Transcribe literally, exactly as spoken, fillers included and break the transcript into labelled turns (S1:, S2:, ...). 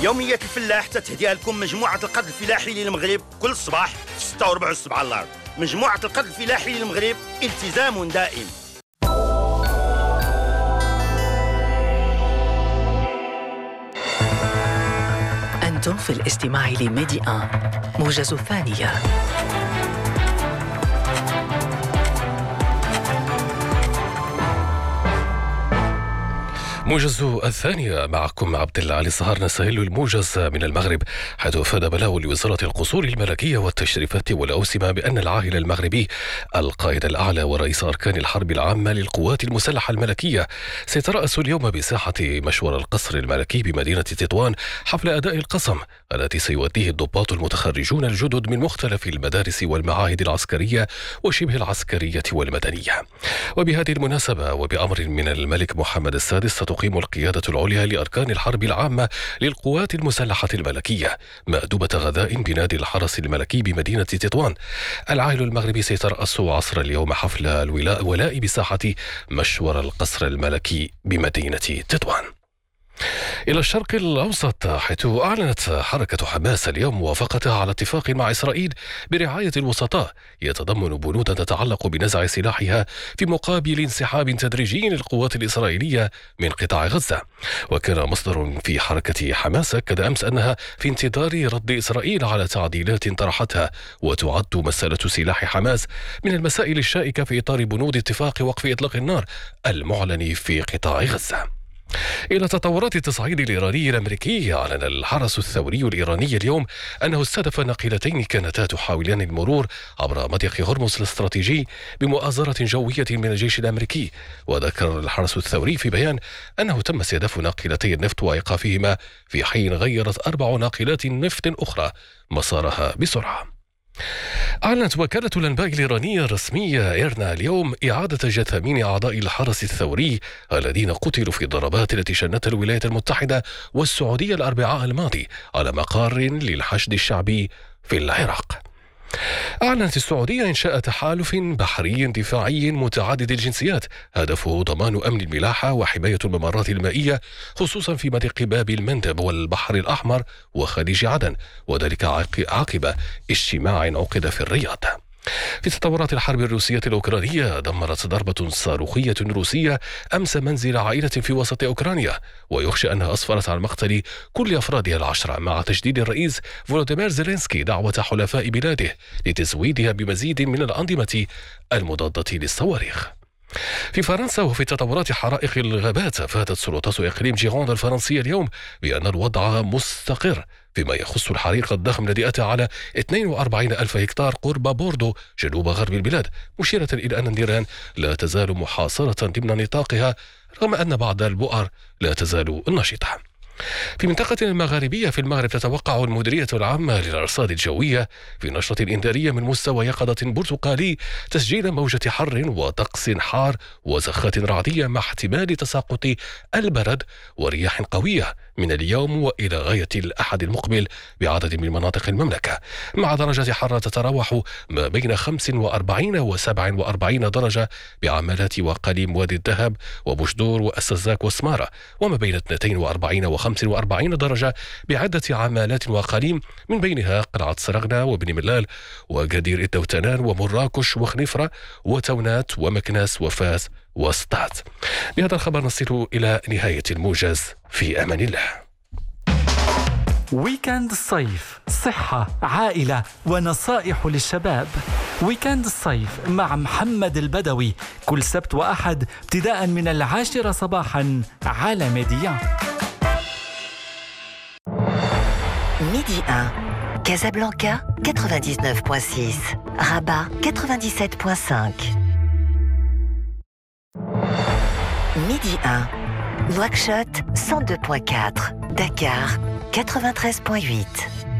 S1: يوميات الفلاح تتهديها لكم مجموعة القد الفلاحي للمغرب كل صباح في ستة وربع الصبح على الأرض. مجموعة القد الفلاحي للمغرب، التزام دائم.
S2: أنتم في الاستماع لميدي آن موجز الثانية.
S3: موجز الثانية معكم عبد الله علي الصهار. نستهل الموجز من المغرب، حيث أفاد بلاغ لوزارة القصور الملكية والتشريفات والأوسمة بأن العاهل المغربي القائد الأعلى ورئيس أركان الحرب العامة للقوات المسلحة الملكية سيترأس اليوم بساحة مشور القصر الملكي بمدينة تطوان حفل أداء القسم التي سيؤديه الضباط المتخرجون الجدد من مختلف المدارس والمعاهد العسكرية وشبه العسكرية والمدنية. وبهذه المناسبة وبأمر من الملك محمد السادس تقيم القيادة العليا لأركان الحرب العامة للقوات المسلحة الملكية مأدبة غذاء بنادي الحرس الملكي بمدينة تطوان. العاهل المغربي سيترأس عصر اليوم حفل الولاء بساحة مشور القصر الملكي بمدينة تطوان. إلى الشرق الأوسط، حيث أعلنت حركة حماس اليوم موافقتها على اتفاق مع إسرائيل برعاية الوسطاء يتضمن بنودا تتعلق بنزع سلاحها في مقابل انسحاب تدريجي للقوات الإسرائيلية من قطاع غزة. وكان مصدر في حركة حماس أكد أمس أنها في انتظار رد إسرائيل على تعديلات طرحتها، وتعد مسألة سلاح حماس من المسائل الشائكة في إطار بنود اتفاق وقف إطلاق النار المعلن في قطاع غزة. إلى تطورات التصعيد الإيراني الأمريكي، أعلن الحرس الثوري الإيراني اليوم أنه استهدف ناقلتين كانتا تحاولان المرور عبر مضيق هرمز الاستراتيجي بمؤازرة جوية من الجيش الأمريكي. وذكر الحرس الثوري في بيان أنه تم استهداف ناقلتي النفط وإيقافهما في حين غيرت أربع ناقلات نفط أخرى مسارها بسرعة. أعلنت وكالة الأنباء الإيرانية الرسمية إيرنا اليوم إعادة جثامين أعضاء الحرس الثوري الذين قتلوا في الضربات التي شنتها الولايات المتحدة والسعودية الأربعاء الماضي على مقار للحشد الشعبي في العراق. أعلنت السعودية إنشاء تحالف بحري دفاعي متعدد الجنسيات هدفه ضمان أمن الملاحة وحماية الممرات المائية، خصوصا في مضيق باب المندب والبحر الأحمر وخليج عدن، وذلك عقب اجتماع عقد في الرياض. في تطورات الحرب الروسية الأوكرانية، دمرت ضربة صاروخية روسية أمس منزل عائلة في وسط أوكرانيا، ويخشى أنها أسفرت عن مقتل كل أفرادها العشرة، مع تجديد الرئيس فولوديمير زيلينسكي دعوة حلفاء بلاده لتزويدها بمزيد من الأنظمة المضادة للصواريخ. في فرنسا، وفي تطورات حرائق الغابات، أفادت سلطات إقليم جيروند الفرنسية اليوم بأن الوضع مستقر فيما يخص الحريق الضخم الذي أتى على اثنين وأربعين ألف هكتار قرب بوردو جنوب غرب البلاد، مشيرة إلى أن النيران لا تزال محاصرة ضمن نطاقها رغم أن بعض البؤر لا تزال نشطة. في منطقة المغاربية في المغرب، تتوقع المديرية العامة للأرصاد الجوية في نشرة إنذارية من مستوى يقظة برتقالي تسجيل موجة حر وطقس حار وزخات رعدية مع احتمال تساقط البرد ورياح قوية من اليوم وإلى غاية الأحد المقبل بعدد من مناطق المملكة، مع درجة حرارة تتراوح ما بين خمسة وأربعين وسبعة وأربعين درجة بعمالات وقليم وادي الذهب وبشدور والسزاك والسمارة، وما بين اثنين وأربعين وخمسة وأربعين درجة بعدة عمالات وقليم من بينها قلعة سرغنة وبن ملال وقدير الدوتنان ومراكش وخنيفرة وتونات ومكناس وفاس وسطات. بهذا الخبر نصل إلى نهاية الموجز، في أمان الله.
S4: ويكند الصيف، صحة، عائلة ونصائح للشباب. ويكند الصيف مع محمد البدوي كل سبت وأحد ابتداء من العاشرة صباحا على ميديا.
S5: Midi un, Casablanca quatre-vingt-dix-neuf virgule six, Rabat quatre-vingt-dix-sept virgule cinq. Midi un, Nouakchott cent deux virgule quatre, Dakar quatre-vingt-treize virgule huit.